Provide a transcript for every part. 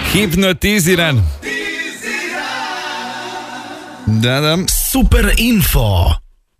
Hipnotiziran. Da. Super info.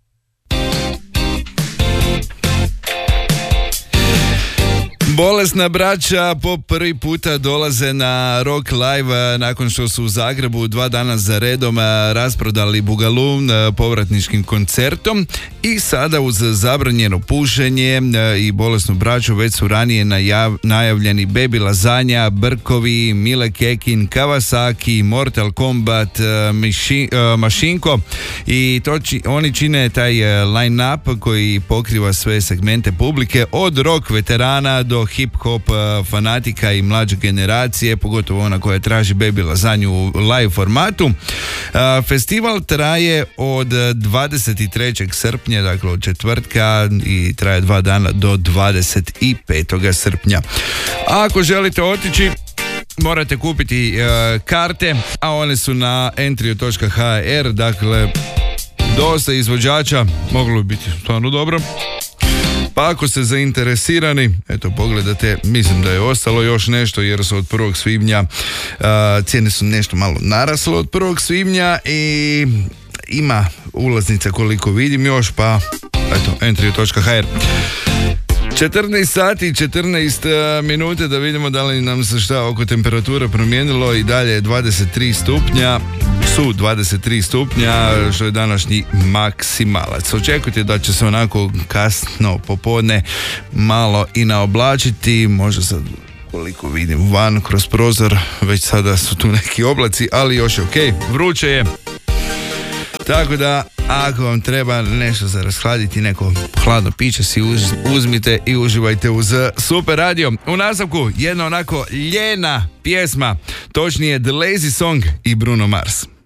Bolesna braća po prvi puta dolaze na Rock Live nakon što su u Zagrebu 2 dana za redom rasprodali Bugalu povratničkim koncertom i sada uz zabranjeno pušenje i bolesnu braću već su ranije najavljeni Baby Lasagna, Brkovi, Mile Kekin, Kawasaki, Mortal Kombat, Mašinko i oni čine taj line-up koji pokriva sve segmente publike od rock veterana do hip-hop fanatika i mlađe generacije, pogotovo ona koja traži Baby Lasagnu u live formatu. Festival traje od 23. srpnja, dakle od četvrtka, i traje 2 dana do 25. srpnja. A ako želite otići, morate kupiti karte, a one su na entrio.hr, dakle dosta izvođača, moglo bi biti stvarno dobro. Pa ako ste zainteresirani, eto pogledate, mislim da je ostalo još nešto jer su od 1. svibnja cijene su nešto malo narasle od 1. svibnja i ima ulaznica koliko vidim još, pa eto, entrio.hr. 14 sati i 14 minute, da vidimo da li nam se šta oko temperature promijenilo. I dalje je 23 stupnja, su 23 stupnja, što je današnji maksimalac. Očekujte da će se onako kasno popodne malo i naoblačiti, možda sad koliko vidim van kroz prozor, već sada su tu neki oblaci, ali još je okej, vruće je. Tako da, ako vam treba nešto za rashladiti, neko hladno piće si uzmite i uživajte uz Super Radio. U nastavku jedna onako ljena pjesma, točnije The Lazy Song i Bruno Mars.